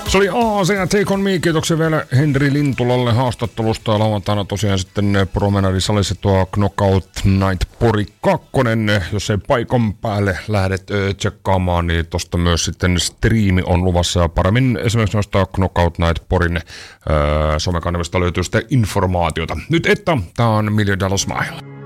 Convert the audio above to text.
Se oli Aasia ja Take On Me. Kiitoksia vielä Henri Lintulalle haastattelusta. Ja lauantaina tosiaan sitten Promenadi-salissa tuo Knockout Night Pori 2. Jos ei paikan päälle lähdet tsekkaamaan, niin tosta myös sitten striimi on luvassa. Ja paremmin esimerkiksi noista Knockout Night Porin somekanavista löytyy sitten informaatiota. Nyt tää on $1 Million Smile.